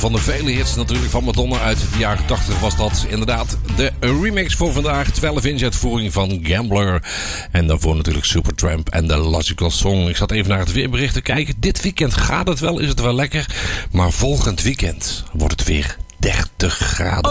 van de vele hits natuurlijk van Madonna uit de jaren 80 was dat inderdaad de remix voor vandaag. 12-inch uitvoering van Gambler. En daarvoor natuurlijk Supertramp en The Logical Song. Ik zat even naar het weerbericht te kijken. Dit weekend gaat het wel, is het wel lekker. Maar volgend weekend wordt het weer 30 graden.